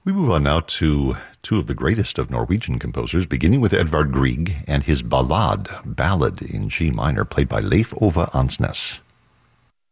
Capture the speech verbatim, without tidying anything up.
We move on now to two of the greatest of Norwegian composers, beginning with Edvard Grieg and his Ballade, Ballad in G minor, played by Leif Ove Ansnes.